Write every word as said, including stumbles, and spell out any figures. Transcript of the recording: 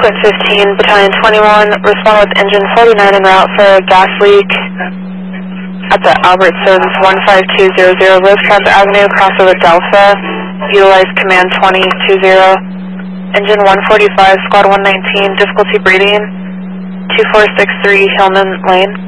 Square fifteen, Battalion twenty-one, respond with engine forty-nine en route for a gas leak at the Albertsons one five two zero zero Rosecrans Avenue, crossover Delta. Utilize command twenty two zero. Engine one forty-five, squad one nineteen, difficulty breathing, two four six three Hillman Lane.